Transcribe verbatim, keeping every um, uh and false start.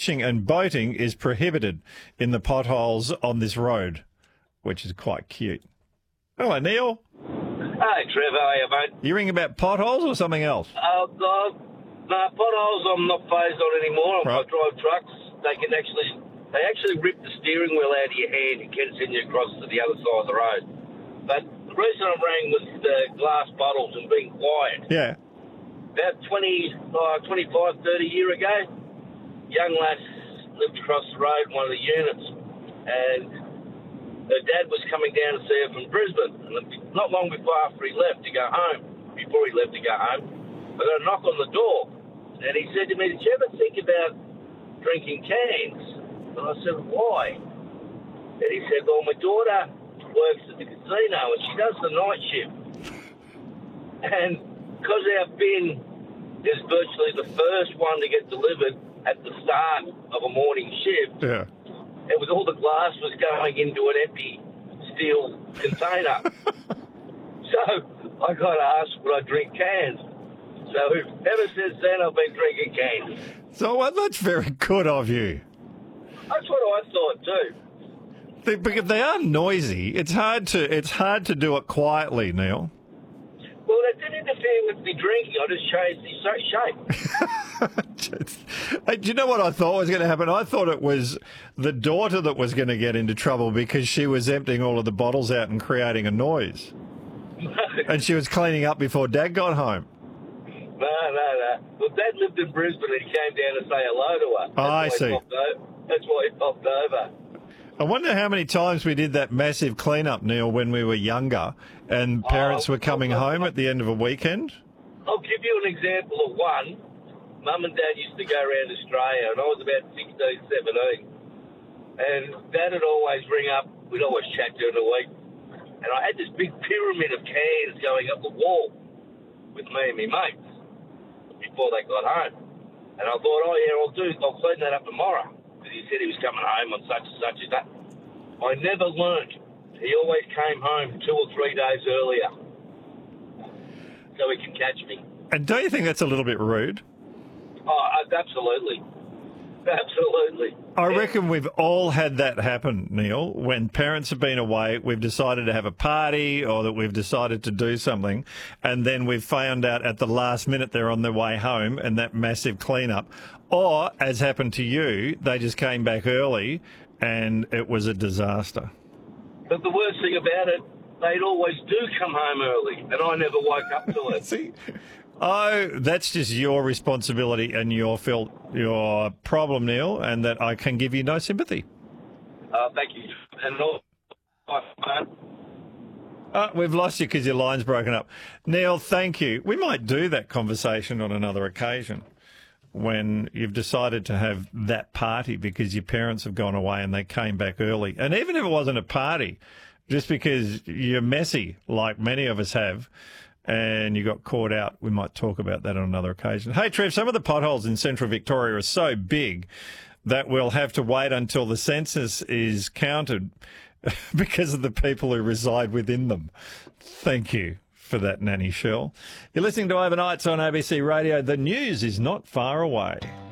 fishing and boating is prohibited in the potholes on this road, which is quite cute. Hello, Neil. Hey, Trevor, how are you, mate? You ring about potholes or something else? Uh, no, no, potholes I'm not phased on anymore. Right. I drive trucks. They can actually, they actually rip the steering wheel out of your hand and can send you across to the other side of the road. But the reason I rang was the glass bottles and being quiet. Yeah. About twenty, uh, twenty-five, thirty year ago, young lass lived across the road in one of the units, and her dad was coming down to see her from Brisbane. And not long before after he left to go home, before he left to go home, I got a knock on the door, and he said to me, "Did you ever think about drinking cans?" And I said, "Why?" And he said, "Well, my daughter works at the casino, and she does the night shift. And because our bin is virtually the first one to get delivered at the start of a morning shift, Yeah. and with all the glass was going into an empty steel container. So I got asked would I drink cans. So ever since then I've been drinking cans. So well, that's very good of you. That's what I thought too. They, because they are noisy. It's hard to it's hard to do it quietly, Neil. Well, that didn't interfere with me drinking. I just changed the shape. Hey, do you know what I thought was going to happen? I thought it was the daughter that was going to get into trouble because she was emptying all of the bottles out and creating a noise. And she was cleaning up before Dad got home. No, no, no. Well, Dad lived in Brisbane and he came down to say hello to her. That's Oh, I why he see. popped over. That's why he popped over. I wonder how many times we did that massive clean-up, Neil, when we were younger and parents Oh, were coming oh, home at the end of a weekend. I'll give you an example of one. Mum and Dad used to go around Australia, and I was about sixteen, seventeen. And Dad would always ring up. We'd always chat during the week. And I had this big pyramid of cans going up the wall with me and my mates before they got home. And I thought, oh, yeah, I'll do. I'll clean that up tomorrow. Because he said he was coming home on such and such as that. I never learnt. He always came home two or three days earlier so he can catch me. And don't you think that's a little bit rude? Oh, absolutely. Absolutely. I Yeah. reckon we've all had that happen, Neil. When parents have been away, we've decided to have a party or that we've decided to do something, and then we've found out at the last minute they're on their way home and that massive clean-up. Or, as happened to you, they just came back early and it was a disaster. But the worst thing about it, they'd always do come home early, and I never woke up to it. See? Oh, that's just your responsibility and your feel, your problem, Neil, and that I can give you no sympathy. Uh, thank you. And all, man. Oh, we've lost you because your line's broken up. Neil, thank you. We might do that conversation on another occasion when you've decided to have that party because your parents have gone away and they came back early. And even if it wasn't a party, just because you're messy, like many of us have, and you got caught out, we might talk about that on another occasion. Hey, Trev, some of the potholes in central Victoria are so big that we'll have to wait until the census is counted because of the people who reside within them. Thank you for that, Nanny Shell. You're listening to Overnights on A B C Radio. The news is not far away.